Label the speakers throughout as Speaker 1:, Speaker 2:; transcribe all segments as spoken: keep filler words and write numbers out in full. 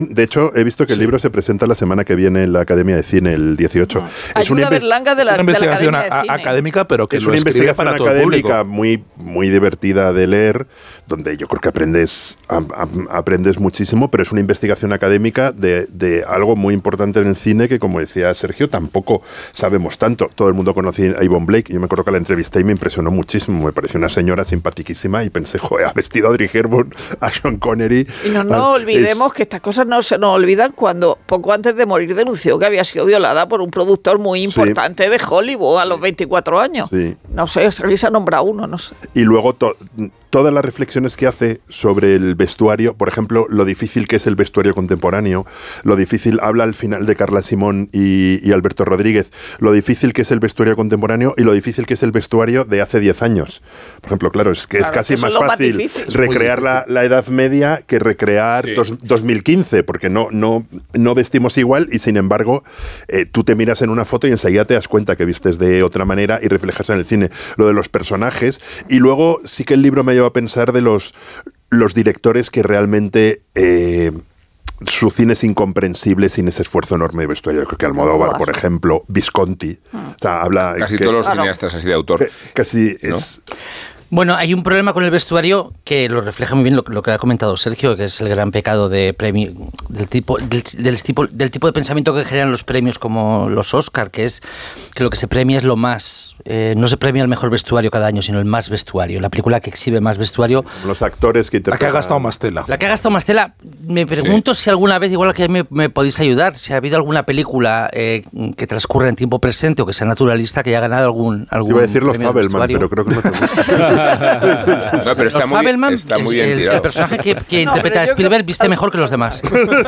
Speaker 1: De hecho, he visto que el libro se presenta la semana que viene en la Academia de Cine, el dieciocho.
Speaker 2: Ah.
Speaker 1: Es
Speaker 2: Ayuda
Speaker 1: una,
Speaker 2: Berlanga de la,
Speaker 3: es una investigación
Speaker 2: de la Academia de Cine.
Speaker 3: académica, pero que
Speaker 1: es
Speaker 3: lo
Speaker 1: una
Speaker 3: escribe
Speaker 1: investigación
Speaker 3: para todo el
Speaker 1: académica
Speaker 3: público.
Speaker 1: muy, muy divertida de leer, donde yo creo que aprendes, a, a, aprendes muchísimo, pero es una investigación académica de, de algo muy importante en el cine que, como decía Sergio, tampoco sabemos tanto. Todo el mundo conoce a Yvonne Blake. Yo me acuerdo que la entrevisté y me impresionó muchísimo. Me pareció una señora simpaticísima y pensé, joder, ha vestido a Audrey Hepburn, a Sean Connery.
Speaker 2: Y no nos olvidemos es, que estas cosas no se nos olvidan cuando poco antes de morir denunció que había sido violada por un productor muy importante sí. de Hollywood a los veinticuatro años. Sí. No sé, se ha nombrado uno, no sé.
Speaker 1: Y luego to- todas las reflexiones que hace sobre el vestuario, por ejemplo, lo difícil que es el vestuario contemporáneo, lo difícil, habla al final de Carla Simón y, y Alberto Rodríguez, lo difícil que es el vestuario contemporáneo y lo difícil que es el vestuario de hace diez años. Por ejemplo, claro, es que claro, es casi más fácil más recrear la, la Edad Media que recrear sí. dos, dos mil quince, porque no, no, no vestimos igual y sin embargo eh, tú te miras en una foto y enseguida te das cuenta que vistes de otra manera y reflejas en el cine lo de los personajes. Y luego sí que el libro me lleva a pensar de los, los directores que realmente... Eh, su cine es incomprensible sin ese esfuerzo enorme de vestuario. Yo creo que Almodóvar, por ejemplo, Visconti, o sea, habla...
Speaker 4: Casi
Speaker 1: que,
Speaker 4: todos los
Speaker 1: claro,
Speaker 4: cineastas así de autor.
Speaker 1: Que, casi
Speaker 4: ¿no?
Speaker 1: es...
Speaker 5: Bueno, hay un problema con el vestuario que lo refleja muy bien lo, lo que ha comentado Sergio, que es el gran pecado de premio, del tipo del, del tipo del tipo de pensamiento que generan los premios como los Oscar, que es que lo que se premia es lo más, eh, no se premia el mejor vestuario cada año, sino el más vestuario, la película que exhibe más vestuario.
Speaker 1: Los actores que interpretan.
Speaker 3: La que ha gastado más tela.
Speaker 5: La que ha gastado más tela. Me pregunto sí. si alguna vez, igual que me, me podéis ayudar, si ha habido alguna película eh, que transcurra en tiempo presente o que sea naturalista que haya ganado algún algún.
Speaker 1: Iba a decir los Fabelman, pero creo que no te gusta.
Speaker 4: No, pero está, muy, Fabelman, está muy bien
Speaker 5: el,
Speaker 4: tirado.
Speaker 5: El personaje que, que no, interpreta a Spielberg viste mejor que los demás.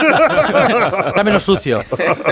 Speaker 5: Está menos sucio.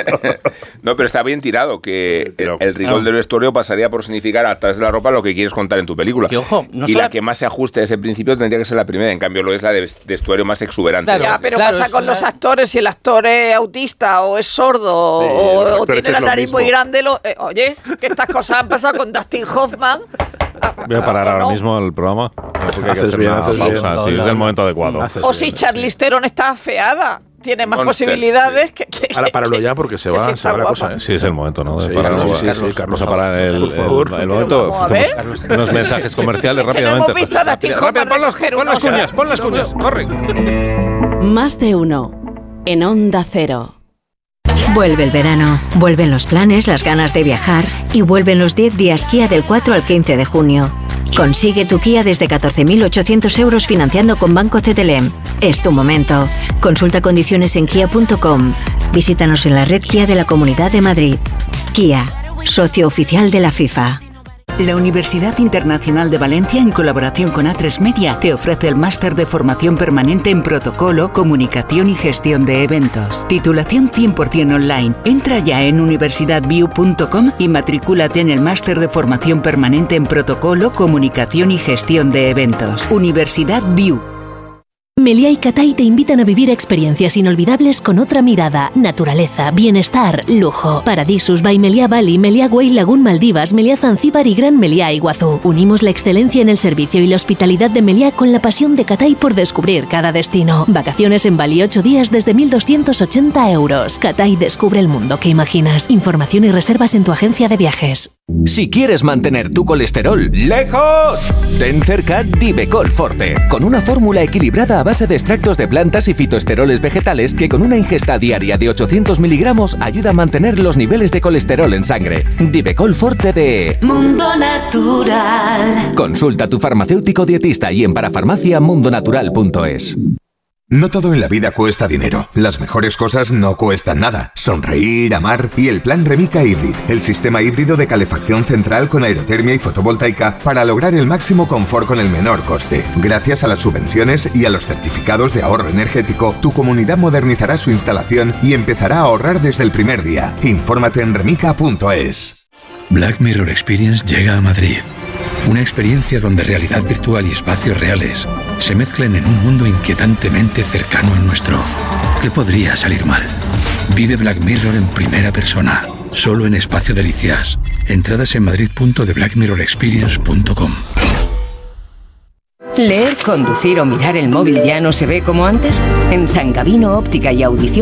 Speaker 4: No, pero está bien tirado, que el, el rigor no. del vestuario pasaría por significar a través de la ropa lo que quieres contar en tu película.
Speaker 5: Que, ojo, no
Speaker 4: y
Speaker 5: solo...
Speaker 4: la que más se ajuste a ese principio tendría que ser la primera, en cambio lo es la de vestuario más exuberante.
Speaker 2: Claro, ya, pero claro, pasa con una... los actores, si el actor es autista o es sordo sí, o, o tiene la nariz muy grande, lo, eh, oye, que estas cosas han pasado con Dustin Hoffman.
Speaker 6: Voy a parar ahora no. mismo el programa. Porque
Speaker 3: haces bien, haces
Speaker 6: pausa,
Speaker 3: bien.
Speaker 6: No, sí, no, es el momento adecuado.
Speaker 2: O si Charlize Theron está afeada. Tiene más Monster, posibilidades sí. que, que...
Speaker 3: Ahora páralo ya porque se va, se va la cosa. ¿eh?
Speaker 6: Sí, es el momento, ¿no? De
Speaker 3: sí,
Speaker 6: parar,
Speaker 3: sí, sí,
Speaker 6: sí,
Speaker 3: sí,
Speaker 6: Carlos,
Speaker 3: Carlos,
Speaker 6: vamos a parar el, el, el, el momento. Hacemos unos mensajes comerciales rápidamente.
Speaker 2: Hemos visto a Dustin Hoffman
Speaker 3: pon las, pon las cuñas, pon las cuñas, corre.
Speaker 7: Más de uno en Onda Cero. Vuelve el verano, vuelven los planes, las ganas de viajar y vuelven los diez días Kia del cuatro al quince de junio. Consigue tu Kia desde catorce mil ochocientos euros financiando con Banco C T L M. Es tu momento. Consulta condiciones en kia punto com. Visítanos en la red Kia de la Comunidad de Madrid. Kia, socio oficial de la FIFA.
Speaker 8: La Universidad Internacional de Valencia, en colaboración con A tres Media, te ofrece el máster de formación permanente en protocolo, comunicación y gestión de eventos. Titulación cien por ciento online. Entra ya en universidad view punto com y matricúlate en el máster de formación permanente en protocolo, comunicación y gestión de eventos. Universidad View.
Speaker 9: Meliá y Catay te invitan a vivir experiencias inolvidables con otra mirada, naturaleza, bienestar, lujo. Paradisus by Meliá Bali, Meliá Güey Lagoon Maldivas, Meliá Zanzíbar y Gran Meliá Iguazú. Unimos la excelencia en el servicio y la hospitalidad de Meliá con la pasión de Catay por descubrir cada destino. Vacaciones en Bali ocho días desde mil doscientos ochenta euros. Catay descubre el mundo que imaginas. Información y reservas en tu agencia de viajes.
Speaker 10: Si quieres mantener tu colesterol lejos, ten cerca Divecol Forte, con una fórmula equilibrada a base de extractos de plantas y fitoesteroles vegetales que con una ingesta diaria de ochocientos miligramos ayuda a mantener los niveles de colesterol en sangre. Divecol Forte de
Speaker 11: Mundo Natural.
Speaker 10: Consulta a tu farmacéutico dietista y en parafarmacia mundo natural punto es.
Speaker 12: No todo en la vida cuesta dinero. Las mejores cosas no cuestan nada. Sonreír, amar y el plan Remica Hybrid, el sistema híbrido de calefacción central con aerotermia y fotovoltaica para lograr el máximo confort con el menor coste. Gracias a las subvenciones y a los certificados de ahorro energético, tu comunidad modernizará su instalación y empezará a ahorrar desde el primer día. Infórmate en remica punto es.
Speaker 13: Black Mirror Experience llega a Madrid. Una experiencia donde realidad virtual y espacios reales se mezclan en un mundo inquietantemente cercano al nuestro. ¿Qué podría salir mal? Vive Black Mirror en primera persona, solo en Espacio Delicias. Entradas en madrid punto de black mirror experience punto com.
Speaker 14: ¿Leer, conducir o mirar el móvil ya no se ve como antes? En San Gabino Óptica y Audición